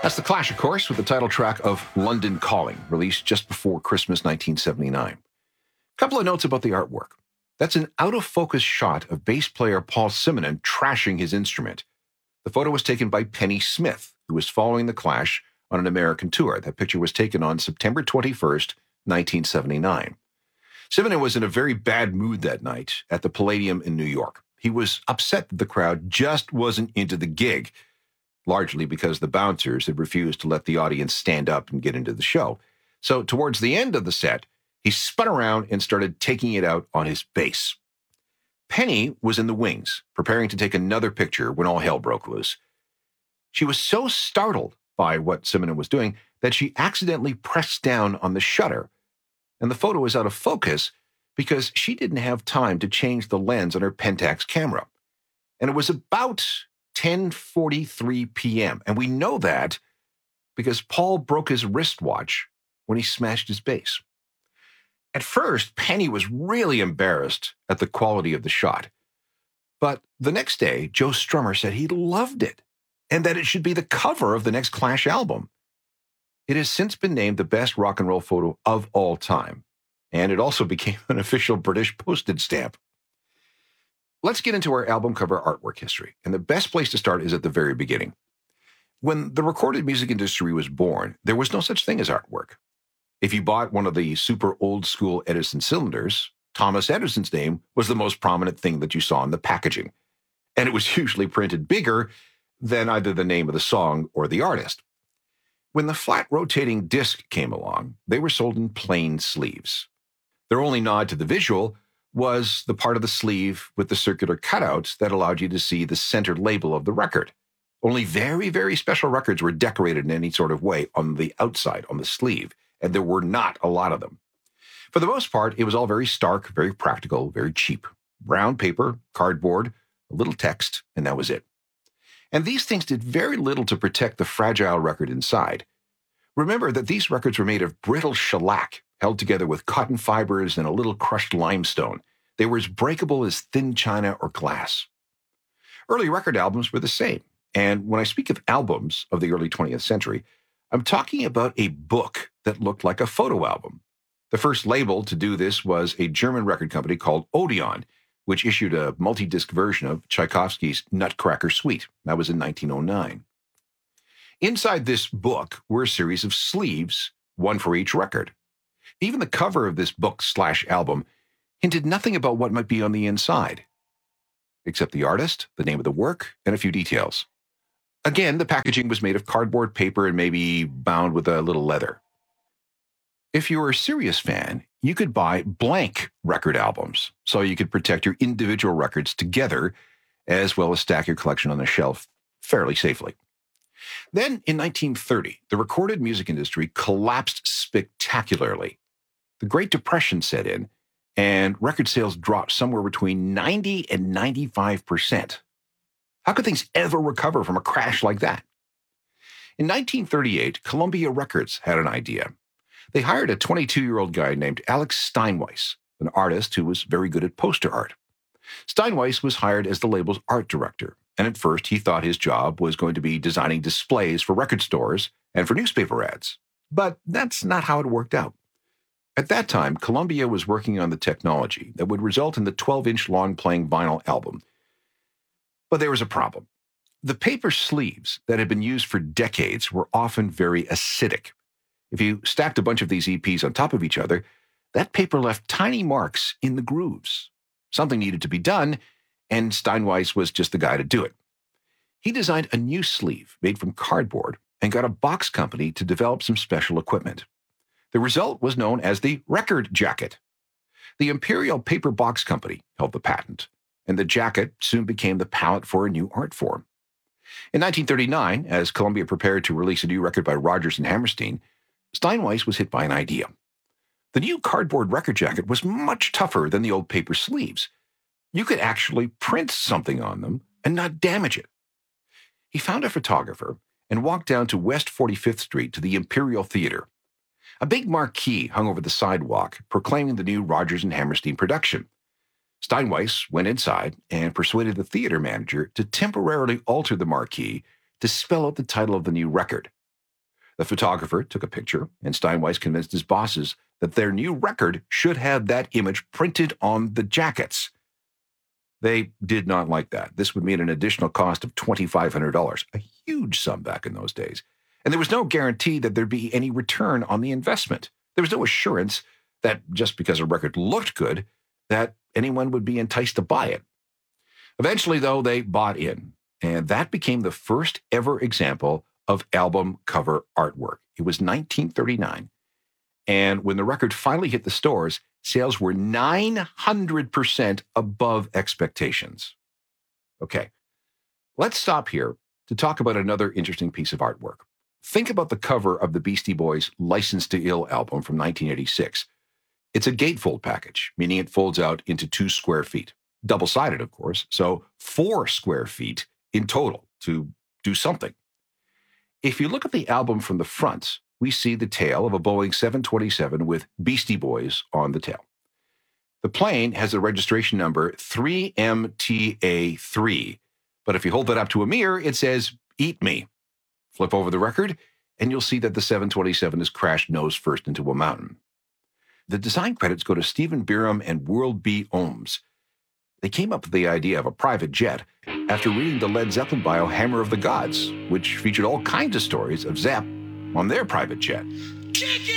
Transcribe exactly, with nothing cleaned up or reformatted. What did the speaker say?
That's The Clash, of course, with the title track of London Calling, released just before Christmas nineteen seventy-nine. A couple of notes about the artwork. That's an out-of-focus shot of bass player Paul Simonon trashing his instrument. The photo was taken by Penny Smith, who was following The Clash on an American tour. That picture was taken on September twenty-first, nineteen seventy-nine. Simonon was in a very bad mood that night at the Palladium in New York. He was upset that the crowd just wasn't into the gig, largely because the bouncers had refused to let the audience stand up and get into the show. So towards the end of the set, he spun around and started taking it out on his bass. Penny was in the wings, preparing to take another picture when all hell broke loose. She was so startled by what Simonon was doing that she accidentally pressed down on the shutter, and the photo was out of focus because she didn't have time to change the lens on her Pentax camera. And it was about ten forty-three p.m., and we know that because Paul broke his wristwatch when he smashed his bass. At first, Penny was really embarrassed at the quality of the shot. But the next day, Joe Strummer said he loved it and that it should be the cover of the next Clash album. It has since been named the best rock and roll photo of all time, and it also became an official British postage stamp. Let's get into our album cover artwork history, and the best place to start is at the very beginning. When the recorded music industry was born, there was no such thing as artwork. If you bought one of the super old-school Edison cylinders, Thomas Edison's name was the most prominent thing that you saw in the packaging, and it was usually printed bigger than either the name of the song or the artist. When the flat rotating disc came along, they were sold in plain sleeves. Their only nod to the visual was the part of the sleeve with the circular cutouts that allowed you to see the center label of the record. Only very, very special records were decorated in any sort of way on the outside, on the sleeve, and there were not a lot of them. For the most part, it was all very stark, very practical, very cheap. Brown paper, cardboard, a little text, and that was it. And these things did very little to protect the fragile record inside. Remember that these records were made of brittle shellac, held together with cotton fibers and a little crushed limestone. They were as breakable as thin china or glass. Early record albums were the same. And when I speak of albums of the early twentieth century, I'm talking about a book that looked like a photo album. The first label to do this was a German record company called Odeon, which issued a multi-disc version of Tchaikovsky's Nutcracker Suite. That was in nineteen oh nine. Inside this book were a series of sleeves, one for each record. Even the cover of this book slash album hinted nothing about what might be on the inside, except the artist, the name of the work, and a few details. Again, the packaging was made of cardboard paper and maybe bound with a little leather. If you were a serious fan, you could buy blank record albums, so you could protect your individual records together, as well as stack your collection on a shelf fairly safely. Then, in nineteen thirty, the recorded music industry collapsed spectacularly. The Great Depression set in, and record sales dropped somewhere between ninety and ninety-five percent. How could things ever recover from a crash like that? In nineteen thirty-eight, Columbia Records had an idea. They hired a twenty-two-year-old guy named Alex Steinweiss, an artist who was very good at poster art. Steinweiss was hired as the label's art director, and at first he thought his job was going to be designing displays for record stores and for newspaper ads. But that's not how it worked out. At that time, Columbia was working on the technology that would result in the twelve-inch long-playing vinyl album. But there was a problem. The paper sleeves that had been used for decades were often very acidic. If you stacked a bunch of these E Ps on top of each other, that paper left tiny marks in the grooves. Something needed to be done, and Steinweiss was just the guy to do it. He designed a new sleeve made from cardboard and got a box company to develop some special equipment. The result was known as the record jacket. The Imperial Paper Box Company held the patent, and the jacket soon became the palette for a new art form. In nineteen thirty-nine, as Columbia prepared to release a new record by Rodgers and Hammerstein, Steinweiss was hit by an idea. The new cardboard record jacket was much tougher than the old paper sleeves. You could actually print something on them and not damage it. He found a photographer and walked down to West forty-fifth Street to the Imperial Theater. A big marquee hung over the sidewalk, proclaiming the new Rodgers and Hammerstein production. Steinweiss went inside and persuaded the theater manager to temporarily alter the marquee to spell out the title of the new record, The photographer took a picture, and Steinweiss convinced his bosses that their new record should have that image printed on the jackets. They did not like that. This would mean an additional cost of two thousand five hundred dollars, a huge sum back in those days. And there was no guarantee that there'd be any return on the investment. There was no assurance that just because a record looked good, that anyone would be enticed to buy it. Eventually, though, they bought in, and that became the first ever example of album cover artwork. It was nineteen thirty-nine, and when the record finally hit the stores, sales were nine hundred percent above expectations. Okay, let's stop here to talk about another interesting piece of artwork. Think about the cover of the Beastie Boys' License to Ill album from nineteen eighty-six. It's a gatefold package, meaning it folds out into two square feet. Double-sided, of course, so four square feet in total to do something. If you look at the album from the front, we see the tail of a Boeing seven twenty-seven with Beastie Boys on the tail. The plane has a registration number three M T A three, but if you hold that up to a mirror, it says, "Eat me." Flip over the record, and you'll see that the seven twenty-seven is crashed nose first into a mountain. The design credits go to Stephen Byram and World B. Ohms. They came up with the idea of a private jet after reading the Led Zeppelin bio Hammer of the Gods, which featured all kinds of stories of Zepp on their private jet.